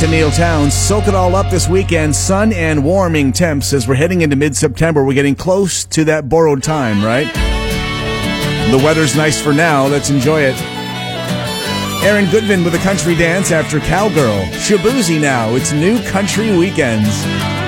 to Neil Towns. Soak it all up this weekend. Sun and warming temps as we're heading into mid-September. We're getting close to that borrowed time, right? The weather's nice for now. Let's enjoy it. Aaron Goodman with a country dance after Cowgirl. Shabuzi now. It's New Country Weekends.